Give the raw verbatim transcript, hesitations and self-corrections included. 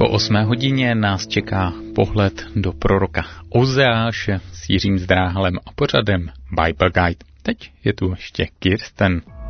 Po osmé hodině nás čeká pohled do proroka Ozeáše s Jiřím Zdráhalem a pořadem Bible Guide. Teď je tu ještě Kirsten.